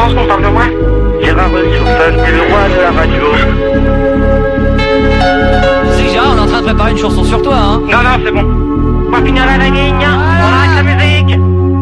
pense qu'on parle de moi? Gérard Surface, t'es le roi de la radio. C'est Gérard, on est en train de préparer une chanson sur toi, hein. Non, c'est bon. On va finir la ligne, on arrête la musique.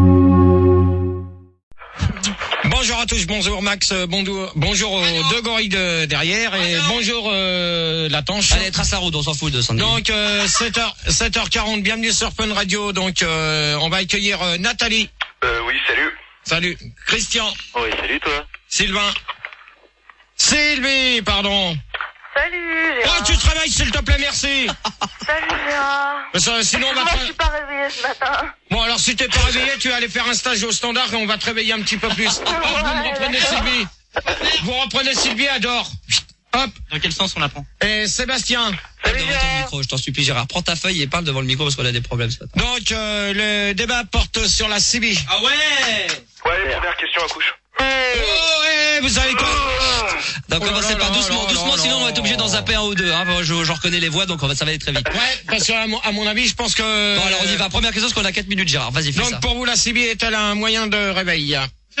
Bonjour à tous, bonjour Max, bonjour aux deux gorilles de derrière et bonjour la tanche. Allez, trace la route, on s'en fout de Sandy. Donc 7h40, bienvenue sur Fun Radio. Donc on va accueillir Nathalie. Oui, salut. Salut. Christian. Oui, salut toi. Sylvain. Sylvie, pardon. Salut Gérard. Oh, tu travailles s'il te plaît, merci. Salut Gérard. Sinon on va Moi je suis pas réveillée ce matin. Bon, alors si t'es pas réveillé, tu vas aller faire un stage au standard et on va te réveiller un petit peu plus. Hop, vous me reprenez Sylvie. Vous reprenez Sylvie, adore. Hop. Dans quel sens on la prend? Et Sébastien. Salut Devant ton micro, je t'en supplie Gérard. Prends ta feuille et parle devant le micro parce qu'on a des problèmes ce matin. Donc le débat porte sur la CB. Ah ouais. Ouais, première question à couche. Oh, vous allez quoi? Donc commencez pas doucement, sinon on va être obligé d'en zapper un ou deux. Hein. Je reconnais les voix, donc ça va aller très vite. Ouais, parce qu'à mon avis, je pense que... Bon alors on y va. Première question, parce qu'on a 4 minutes Gérard. Vas-y, fais ça. Donc pour vous, la CB est-elle un moyen de réveil?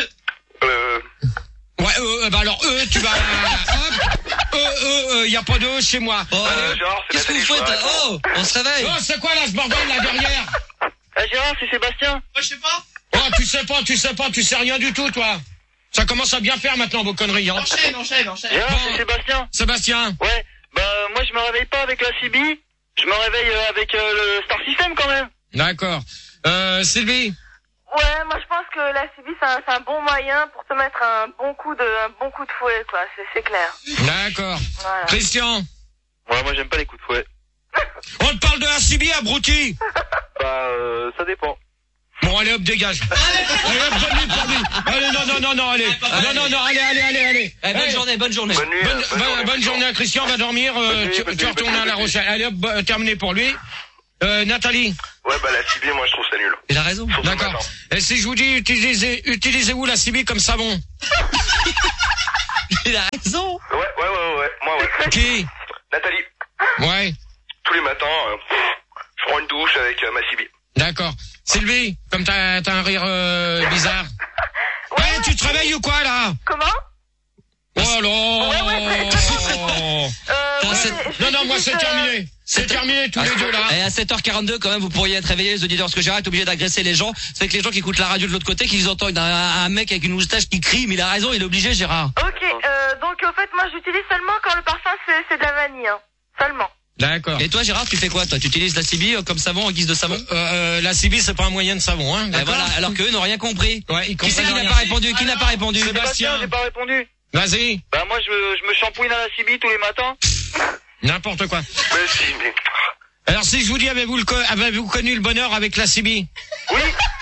Ouais, bah alors tu vas... Hop, y a pas de chez moi. Oh, Gérard, c'est qu'est-ce que Nathalie, vous faites? je Oh, on se réveille. Oh, c'est quoi là ce bordel là derrière? Gérard, c'est Sébastien. Oh, tu sais rien du tout toi. Ça commence à bien faire maintenant vos conneries, hein. Gérard, c'est Sébastien. Sébastien. Ouais, moi je me réveille pas avec la CB, je me réveille avec le Star System quand même. D'accord. Sylvie. Ouais, moi je pense que la CB c'est un bon moyen pour te mettre un bon coup de fouet quoi, c'est clair. D'accord. Voilà. Christian. Ouais, moi j'aime pas les coups de fouet. On te parle de la CB, abruti. Ça dépend. Bon, allez hop, dégage. Allez hop, bonne nuit pour lui. Allez, non, allez. Non, allez. Eh, bonne journée. Bonne nuit. Bonne journée à Christian, va dormir. Tu retournes à La Rochelle. Allez hop, terminé pour lui. Nathalie. Ouais, la CB, moi je trouve ça nul. Il a raison. Surtout D'accord. maintenant. Et si je vous dis, utilisez-vous la CB comme savon? Il a raison. Ouais. Moi, ouais. Qui? Nathalie. Ouais. Tous les matins, je prends une douche avec ma CB. D'accord. Sylvie, comme t'as un rire bizarre. Ouais, tu te réveilles ou quoi là? Comment? Oh là. Non, moi c'est juste, terminé. C'est terminé tous les deux là. Et à 7h42 quand même vous pourriez être réveillés les auditeurs, parce que Gérard est obligé d'agresser les gens. C'est que les gens qui écoutent la radio de l'autre côté, qu'ils entendent un mec avec une moustache qui crie, mais il a raison, il est obligé Gérard. Ok, donc au fait moi j'utilise seulement quand le parfum c'est de la vanille, hein. Seulement. D'accord. Et toi Gérard, tu fais quoi toi? Tu utilises la CB comme savon en guise de savon? La CB c'est pas un moyen de savon, hein. Et voilà, alors qu'eux n'ont rien compris. Ouais, ils Qui c'est comprennent qui n'a rien. pas répondu? Qui n'a pas répondu? Sébastien. j'ai pas répondu. Vas-y. Moi je me shampouine à la CB tous les matins. N'importe quoi. Mais si, mais... Alors si je vous dis, avez-vous connu le bonheur avec la CB? Oui.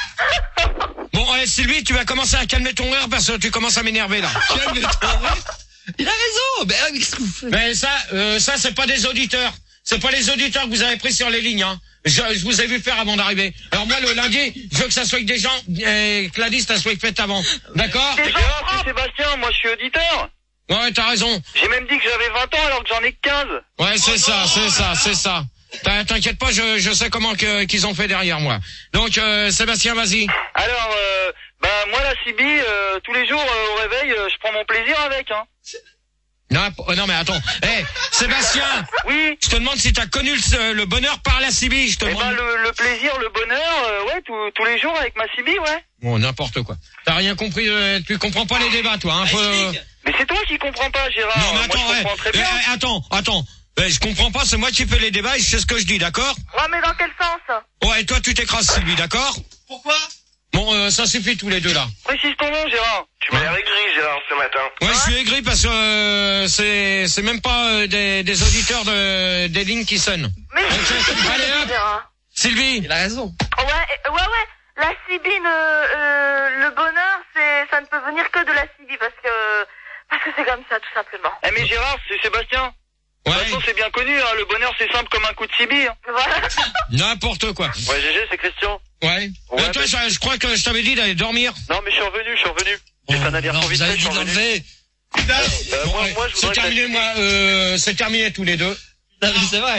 Bon, Sylvie, tu vas commencer à calmer ton rire parce que tu commences à m'énerver là. Il a raison. Mais qu'est-ce que vous faites? Mais ça c'est pas des auditeurs. C'est pas les auditeurs que vous avez pris sur les lignes, hein. Je vous ai vu faire avant d'arriver. Alors moi, le lundi, je veux que ça soit avec des gens, que la liste, ça soit faite avant. D'accord? Gérard, c'est Sébastien, moi je suis auditeur. Ouais, t'as raison. J'ai même dit que j'avais 20 ans alors que j'en ai que 15. Ouais, c'est ça. T'inquiète pas, je sais comment qu'ils ont fait derrière moi. Donc, Sébastien, vas-y. Alors, moi la CB, tous les jours au réveil, je prends mon plaisir avec, hein. Non, mais attends. Sébastien. Oui. Je te demande si t'as connu le bonheur par la CB, je te demande. Le plaisir, le bonheur, ouais, tous les jours avec ma CB, ouais. Bon, n'importe quoi. T'as rien compris, tu comprends pas les débats, toi, hein. Mais c'est toi qui comprends pas, Gérard. Non, mais attends, moi je comprends très bien. Attends. Je comprends pas, c'est moi qui fais les débats et je sais ce que je dis, d'accord? Ouais, mais dans quel sens? Ouais, et toi tu t'écrases Sylvie, d'accord? Pourquoi? Bon, ça suffit tous les deux là. Précise ton nom, Gérard. Tu m'as l'air aigri, Gérard, ce matin. Ouais, je suis aigri parce que c'est même pas des auditeurs des lignes qui sonnent. Mais Allez hop, Gérard. Sylvie. Il a raison. Ouais. La CB, le bonheur, ça ne peut venir que de la CB parce que c'est comme ça, tout simplement. Mais Gérard, c'est Sébastien. De toute façon, c'est bien connu, hein. Le bonheur, c'est simple comme un coup de CB, hein. Voilà. N'importe quoi. Ouais, GG, c'est Christian. Ouais. Toi, je crois que je t'avais dit d'aller dormir. Non, mais je suis revenu. J'ai fait un aller-retour vite fait, je suis revenu. Moi, je c'est voudrais terminé, c'est terminé tous les deux. Non, mais c'est vrai.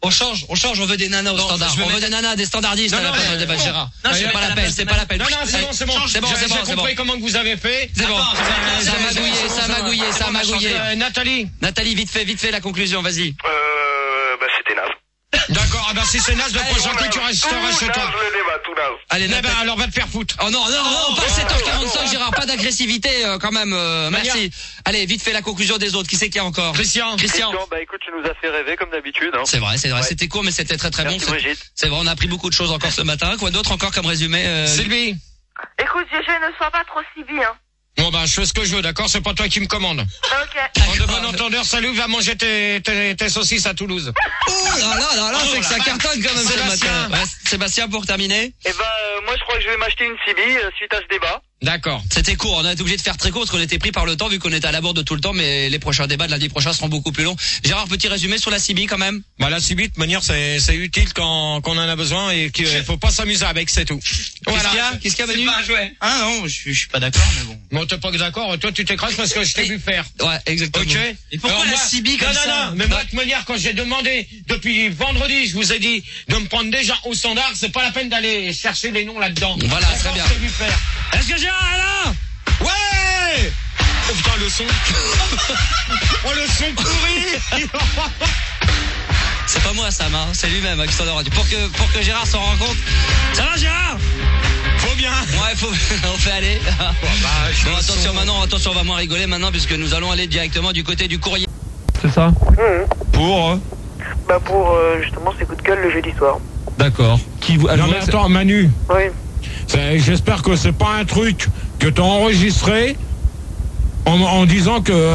On change, on veut des nanas au standard. On veut des nanas, des standardistes à la place de débat Gérard. C'est pas la peine, c'est pas la peine. Non, c'est bon. C'est bon. J'ai compris comment que vous avez fait. C'est bon. Ça a magouillé. Nathalie, vite fait la conclusion, vas-y. Bah c'était naze. D'accord, si c'est naze, le prochain coup, tu resteras chez toi. Le débat, tout naze. Allez, alors va te faire foutre. Oh non, pas 7h45, Gérard, pas d'agressivité quand même, merci. Allez, vite fait la conclusion des autres, qui c'est qu'il y a encore? Christian. Bah écoute, tu nous as fait rêver comme d'habitude. Hein. C'est vrai, c'était court, mais c'était très Merci bon. Brigitte. C'est vrai, on a appris beaucoup de choses encore ce matin. Quoi d'autre encore comme résumé Sylvie. Écoute, GG, ne sois pas trop Sibi, hein. Bon je fais ce que je veux, d'accord? C'est pas toi qui me commande. Ok. En de bon entendeur, salut, va manger tes saucisses à Toulouse. Oh là, c'est que ça cartonne quand même ce matin. Ouais, Sébastien, pour terminer. Eh ben, moi je crois que je vais m'acheter une CB suite à ce débat. D'accord. C'était court, on a été obligé de faire très court parce qu'on était pris par le temps vu qu'on était à la bourre de tout le temps, mais les prochains débats de lundi prochain seront beaucoup plus longs. Gérard, petit résumé sur la CB quand même. Bah la CB, de manière, c'est utile quand on en a besoin et qu'il faut pas s'amuser avec, c'est tout. Voilà. Qu'est-ce qu'il y a, Manu? Ah non, je suis pas d'accord, mais bon. Bon, t'es pas d'accord, toi tu t'écrases parce que je t'ai vu faire. Ouais, exactement. Ok. Et pourquoi la CB comme ça? Non, mais moi, de manière, quand j'ai demandé depuis vendredi, je vous ai dit de me prendre déjà au standard, c'est pas la peine d'aller chercher les noms là-dedans. Voilà, très bien. Je t'ai vu faire. Est-ce que Gérard est là? Ouais! Oh putain, le son. Oh, le son pourri. C'est pas moi, Sam, hein. C'est lui-même, qui s'en aura dit. Pour que Gérard s'en rende compte. Ça va, Gérard? Faut bien. Ouais, on fait aller. Bon, attention maintenant, on va moins rigoler maintenant puisque nous allons aller directement du côté du courrier. C'est ça? Pour Bah pour justement ces coups de gueule le jeudi soir. D'accord. Non mais attends, Manu. Oui. J'espère que c'est pas un truc que t'as enregistré en disant que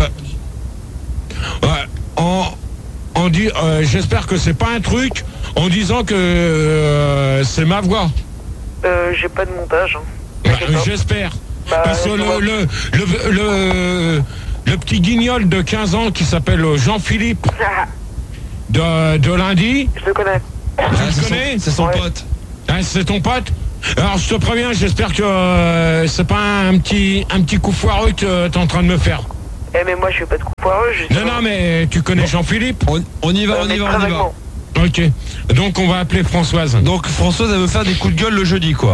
j'espère que c'est pas un truc en disant que c'est ma voix. J'ai pas de montage. J'espère. Parce que le petit guignol de 15 ans qui s'appelle Jean-Philippe de lundi. Je le connais. Tu le connais? C'est son pote. Ah, c'est ton pote? Alors je te préviens, j'espère que c'est pas un petit coup foireux que t'es en train de me faire. Eh mais moi je fais pas de coup foireux. Non mais tu connais Jean-Philippe? On y va. Ok, donc on va appeler Françoise. Donc Françoise, elle veut faire des coups de gueule le jeudi, quoi.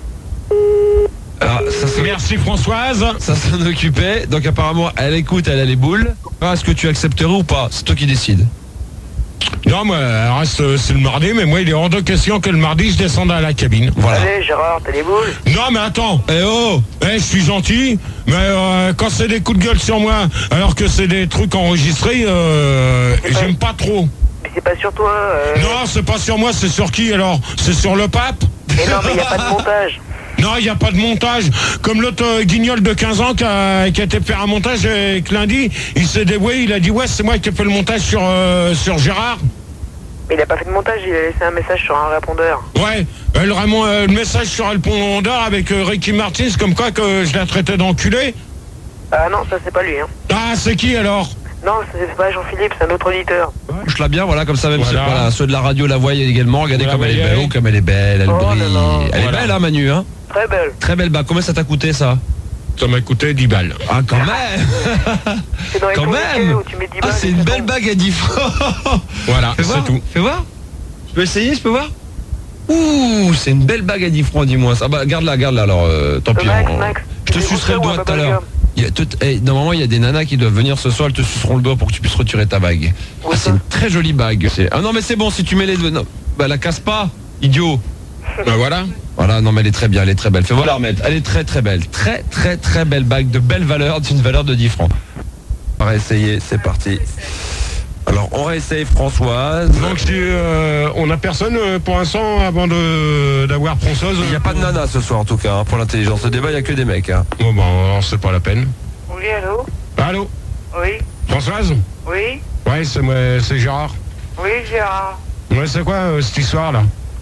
Alors, merci Françoise. Ça s'en occupait, donc apparemment elle écoute, elle a les boules. Est-ce que tu accepterais ou pas? C'est toi qui décides. Non, mais reste, c'est le mardi, mais moi il est hors de question que le mardi je descende à la cabine. Voilà. Allez Gérard, t'as les boules? Non mais attends. Je suis gentil, mais quand c'est des coups de gueule sur moi, alors que c'est des trucs enregistrés, j'aime pas trop. Mais c'est pas sur toi. Non, c'est pas sur moi, c'est sur qui alors? C'est sur le pape? Mais non, mais y a pas de montage. Non, il n'y a pas de montage. Comme l'autre guignol de 15 ans qui a été faire un montage et que lundi, il s'est débrouillé, il a dit ouais, c'est moi qui ai fait le montage sur Gérard. Mais il a pas fait de montage, il a laissé un message sur un répondeur. Ouais, le message sur le répondeur avec Ricky Martin, comme quoi que je l'ai traité d'enculé. Ah non, ça c'est pas lui. Hein. Ah, c'est qui alors? Non, c'est pas Jean-Philippe, c'est un autre auditeur. Je la bien, voilà, comme ça même Voilà. ceux de la radio la voient également. Regardez comme elle est belle, comme elle est belle, elle brille. Elle est belle, hein, Manu, hein? Très belle. Très belle bague. Combien ça t'a coûté, ça? Ça m'a coûté 10 balles. Ah, quand même. C'est dans les Quand tourniquets même. où tu mets 10 balles. C'est une belle bague à 10 francs. Voilà, Fais voir, c'est tout. Fais voir. Je peux essayer, je peux voir? Ouh, c'est une belle bague à 10 francs, dis-moi. Ah bah, garde-la, alors, tant pis. Max, Je te sucerai le doigt tout à l'heure. Normalement, il y a des nanas qui doivent venir ce soir, elles te suceront le doigt pour que tu puisses retirer ta bague. Ah, c'est une très jolie bague. Ah non, mais c'est bon, si tu mets les deux. Non, bah, la casse pas, idiot. Bah voilà. Voilà, non, mais elle est très bien, elle est très belle. Fais voir la remettre. Elle est très très belle. Très très très belle bague de belle valeur, d'une valeur de 10 francs. On va essayer, c'est parti. Alors, on réessaye Françoise. Donc, on a personne pour l'instant avant d'avoir Françoise. Il n'y a pas de nana ce soir en tout cas, hein, pour l'intelligence. Ce débat, il n'y a que des mecs. Hein. Bon, bah, alors, c'est pas la peine. Oui, allô? Allô? Oui. Françoise? Oui. Ouais, c'est Gérard. Oui, Gérard. Ouais, c'est quoi cette histoire-là?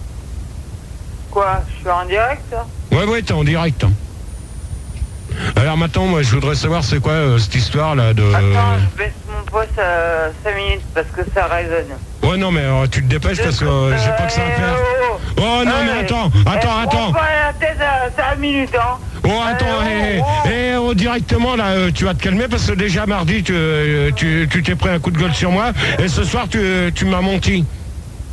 Quoi? Je suis en direct? Ouais, t'es en direct. Alors maintenant, moi, je voudrais savoir c'est quoi cette histoire-là de... Attends, je baisse mon poste à 5 minutes parce que ça résonne. Ouais, non, mais tu te dépêches parce que j'ai pas que ça à faire. Oh, non, mais attends. On va la tête à 5 minutes, hein. Oh, attends, directement, là, tu vas te calmer parce que déjà, mardi, tu t'es pris un coup de gueule sur moi et ce soir, tu m'as menti.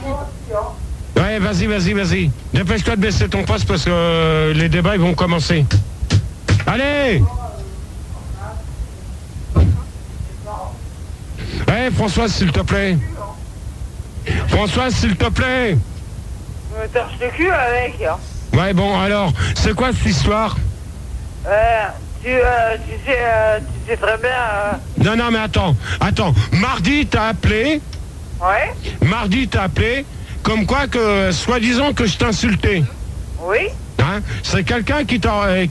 Ouais, vas-y. Dépêche-toi de baisser ton poste parce que les débats ils vont commencer. Allez! Ouais, Françoise, s'il te plaît. Françoise, s'il te plaît. Je me torche le cul avec. Ouais, bon, alors, c'est quoi cette histoire? Tu sais très bien. Non, mais attends. Mardi, t'as appelé. Ouais. Mardi, t'as appelé. Comme quoi que, soi-disant que je t'insultais. Oui. Hein? C'est quelqu'un qui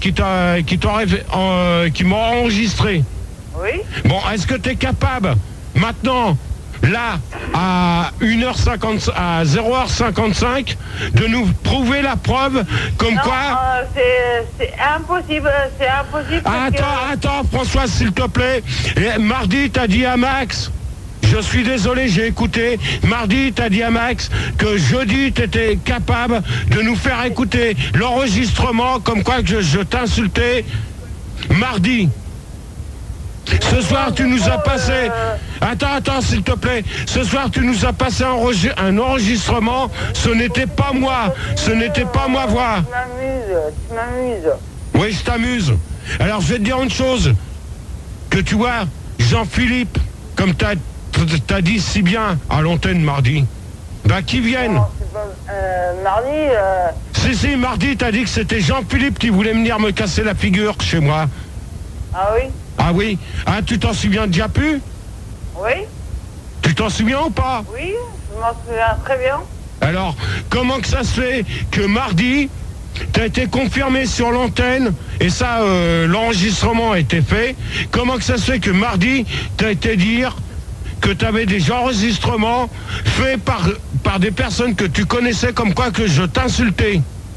m'a enregistré. Oui. Bon, est-ce que t'es capable, maintenant, là, à 1h50, à 0h55, de nous prouver la preuve comme Non, quoi... c'est impossible, parce Attends, François, s'il te plaît. Mardi, t'as dit à Max... Je suis désolé, j'ai écouté. Mardi, t'as dit à Max que jeudi, t'étais capable de nous faire écouter l'enregistrement comme quoi que je t'insultais. Mardi. Ce soir, tu nous as passé... Attends, s'il te plaît. Ce soir, tu nous as passé un enregistrement. Ce n'était pas moi. Ce n'était pas ma voix. Tu m'amuses. Oui, je t'amuse. Alors, je vais te dire une chose. Que tu vois, Jean-Philippe, comme t'as dit si bien à l'antenne mardi, bah qui vienne. Non, c'est pas, mardi... Si, mardi, t'as dit que c'était Jean-Philippe qui voulait venir me casser la figure chez moi. Ah oui? Ah oui? Ah, tu t'en souviens déjà plus? Oui. Tu t'en souviens ou pas? Oui, je m'en souviens très bien. Alors, comment que ça se fait que mardi, t'as été confirmé sur l'antenne, et ça, l'enregistrement a été fait. Comment que ça se fait que mardi, t'as été dire que tu avais des enregistrements faits par des personnes que tu connaissais comme quoi que je t'insultais?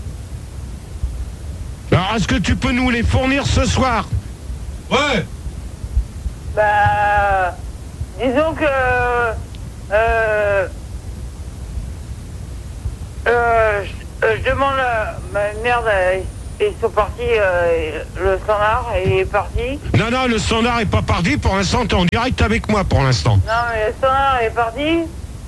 Alors, est-ce que tu peux nous les fournir ce soir? Ouais. Bah, disons que... je demande ma merde, ils sont partis, le standard est parti. Non, le standard est pas parti, pour l'instant t'es en direct avec moi pour l'instant. Non, mais le standard est parti.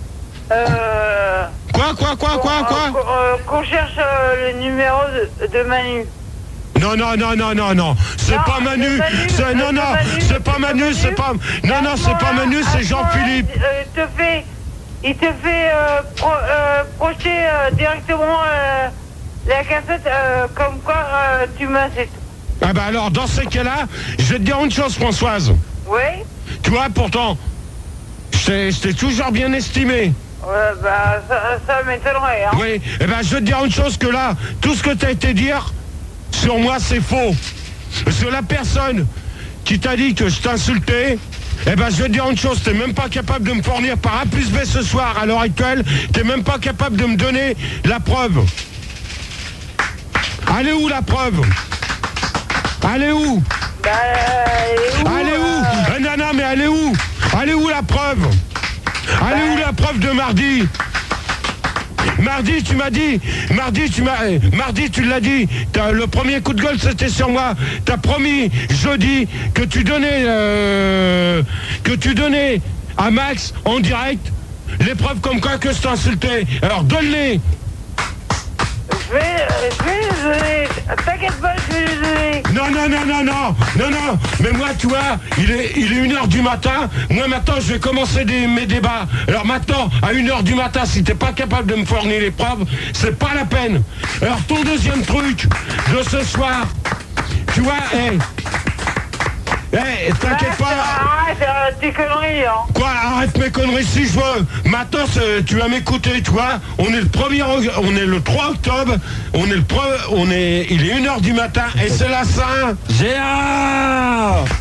Quoi? Qu'on cherche le numéro de Manu. Non. C'est pas Manu. C'est pas Manu. C'est pas Manu, c'est Jean-Philippe. Il te fait projeter directement la cassette comme quoi tu m'insultes. Ah bah alors, dans ces cas-là, je vais te dire une chose, Françoise. Oui. Tu vois, pourtant, je t'ai toujours bien estimé. Bah, ça m'étonnerait, hein. Oui, eh ben je vais te dire une chose, que là, tout ce que t'as été dire sur moi, c'est faux. Parce que la personne qui t'a dit que je t'insultais, eh ben je vais te dire une chose, t'es même pas capable de me fournir par A plus B ce soir, à l'heure actuelle, t'es même pas capable de me donner la preuve. Elle est où la preuve? Elle est où? Bah, elle est où? Non, mais elle est où? Elle est où la preuve? Elle est où la preuve de mardi? Mardi, tu m'as dit, mardi, tu l'as dit, le premier coup de gueule, c'était sur moi. T'as promis, jeudi, que tu donnais à Max, en direct, les preuves comme quoi que je t'insultais. Alors, donne-les. Je vais les donner. T'inquiète pas, je vais les donner. Non. Mais moi, tu vois, il est 1h du matin. Moi, maintenant, je vais commencer mes débats. Alors maintenant, à 1h du matin, si t'es pas capable de me fournir les preuves, c'est pas la peine. Alors, ton deuxième truc de ce soir, tu vois, t'inquiète pas. Arrête tes conneries, hein. Quoi, arrête mes conneries si je veux. Maintenant, tu vas m'écouter, tu vois. On est le 3 octobre. Il est 1h du matin et c'est la Saint-Géant.